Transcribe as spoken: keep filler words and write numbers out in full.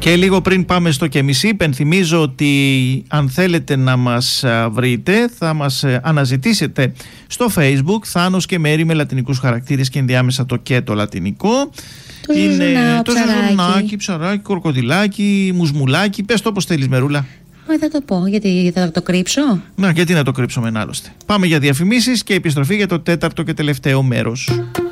Και λίγο πριν πάμε στο και μισή, υπενθυμίζω ότι αν θέλετε να μας βρείτε, θα μας αναζητήσετε στο Facebook Θάνος και Μέρη με λατινικούς χαρακτήρες και ενδιάμεσα το και το λατινικό. Το είναι ζουζουνά, το ψαράκι. ζουζουνάκι, ψαράκι, κορκοδιλάκι, μουσμουλάκι. Πες το όπως θέλεις, Μερούλα. Μα θα το πω, γιατί θα το κρύψω. Να, γιατί να το κρύψουμε άλλωστε. Πάμε για διαφημίσεις και επιστροφή για το τέταρτο και τελευταίο μέρος.